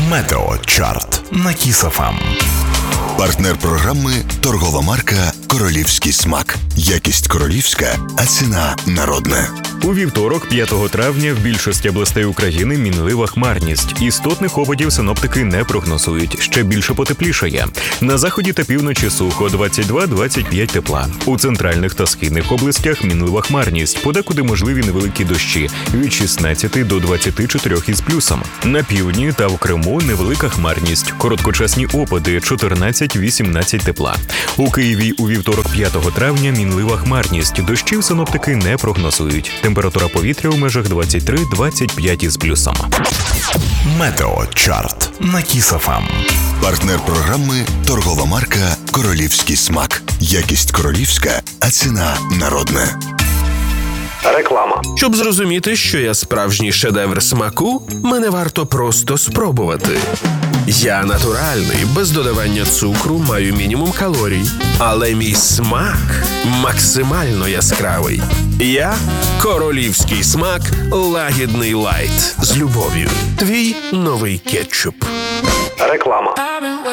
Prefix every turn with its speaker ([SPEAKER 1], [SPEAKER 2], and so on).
[SPEAKER 1] Метеочарт на Kiss FM.
[SPEAKER 2] Партнер програми – торгова марка «Королівський смак». Якість королівська, а ціна народна.
[SPEAKER 3] У вівторок, 5 травня, в більшості областей України мінлива хмарність. Істотних опадів синоптики не прогнозують. Ще більше потеплішає. На заході та півночі сухо 22-25 тепла. У центральних та східних областях мінлива хмарність. Подекуди можливі невеликі дощі від 16 до 24 із плюсом. На півдні та в Криму невелика хмарність. Короткочасні опади 14-18 тепла. У Києві у вівторок, 5 травня, мінлива хмарність. Дощів синоптики не прогнозують. Температура повітря у межах 23-25 із плюсом.
[SPEAKER 1] Метеочарт на Kiss FM.
[SPEAKER 2] Партнер програми – торгова марка «Королівський смак». Якість королівська, а ціна народна.
[SPEAKER 4] Реклама. Щоб зрозуміти, що я справжній шедевр смаку, мене варто просто спробувати. Я натуральний, без додавання цукру, маю мінімум калорій. Але мій смак максимально яскравий. Я – королівський смак, лагідний лайт. З любов'ю. Твій новий кетчуп. Реклама.